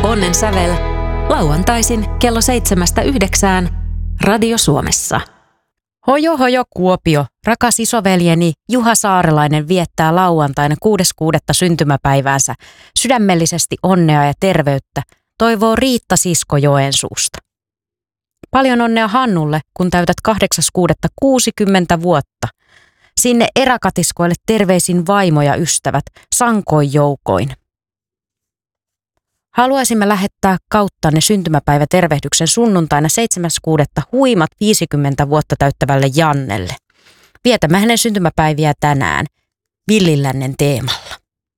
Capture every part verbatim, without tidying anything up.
Onnen sävel lauantaisin kello seitsemästä yhdeksään Radio Suomessa. Hojo hojo Kuopio, rakas isoveljeni Juha Saarelainen viettää lauantaina kuudes kuudetta syntymäpäiväänsä. Sydämellisesti onnea ja terveyttä, toivoo Riitta Sisko Joensuusta. Paljon onnea Hannulle, kun täytät kahdeksas kuudetta kuusikymmentä vuotta. Sinne eräkatiskoille terveisin vaimo ja ystävät, sankoin joukoin. Haluaisimme lähettää kauttanne syntymäpäivätervehdyksen sunnuntaina seitsemäs kuudetta huimat viisikymmentä vuotta täyttävälle Jannelle. Vietämme hänen syntymäpäiviä tänään Villillännen teemalla.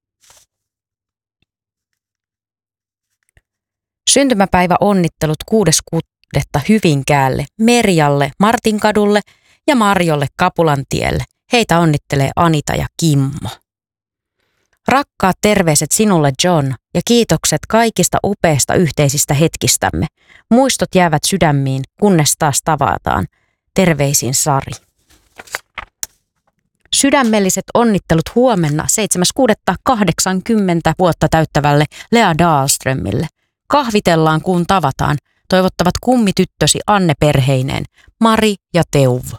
Syntymäpäivä onnittelut kuudes kuudetta Hyvinkäälle, Merjalle, Martinkadulle ja Marjolle Kapulantielle. Heitä onnittelee Anita ja Kimmo. Rakkaat terveiset sinulle, John, ja kiitokset kaikista upeista yhteisistä hetkistämme. Muistot jäävät sydämiin, kunnes taas tavataan. Terveisin Sari. Sydämelliset onnittelut huomenna seitsemäs kuudetta kahdeksankymmentä vuotta täyttävälle Lea Dahlströmille. Kahvitellaan, kun tavataan. Toivottavat kummityttösi Anne perheineen, Mari ja Teuv.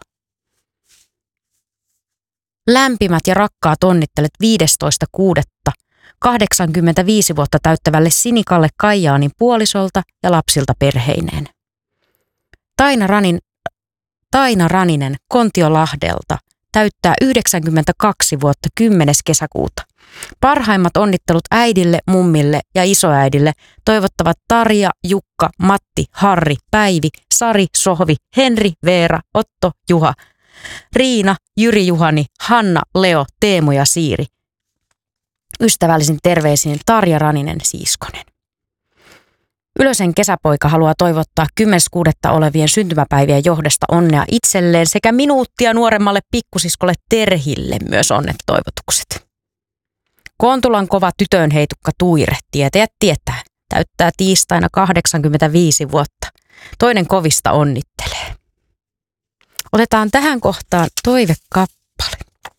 Lämpimät ja rakkaat onnittelet viidestoista kuudetta kahdeksankymmentäviisi vuotta täyttävälle Sinikalle Kaijaanin puolisolta ja lapsilta perheineen. Taina, Ranin, Taina Raninen Kontiolahdelta täyttää yhdeksänkymmentäkaksi vuotta kymmenes kesäkuuta. Parhaimmat onnittelut äidille, mummille ja isoäidille toivottavat Tarja, Jukka, Matti, Harri, Päivi, Sari, Sohvi, Henri, Veera, Otto, Juha, Riina, Jyri Juhani, Hanna, Leo, Teemu ja Siiri. Ystävällisin terveisin Tarja Raninen Siiskonen. Ylösen kesäpoika haluaa toivottaa kymmenes kuudetta olevien syntymäpäivien johdosta onnea itselleen sekä minuuttia nuoremmalle pikkusiskolle Terhille myös onnetoivotukset. Kontulan kova tytönheitukka Tuire, tietäjät tietää, täyttää tiistaina kahdeksankymmentäviisi vuotta. Toinen kovista onnittelee. Otetaan tähän kohtaan toivekappale.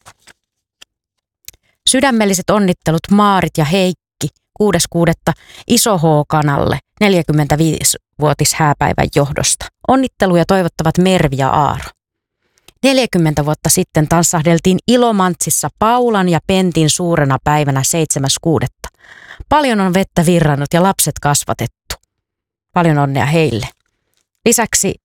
Sydämelliset onnittelut Maarit ja Heikki kuudes kuudetta Iso H-kanalle neljäkymmentäviisivuotis hääpäivän johdosta. Onnitteluja toivottavat Mervi ja Aaro. neljäkymmentä vuotta sitten tanssahdeltiin Ilomantsissa Paulan ja Pentin suurena päivänä seitsemäs kuudetta. Paljon on vettä virrannut ja lapset kasvatettu. Paljon onnea heille. Lisäksi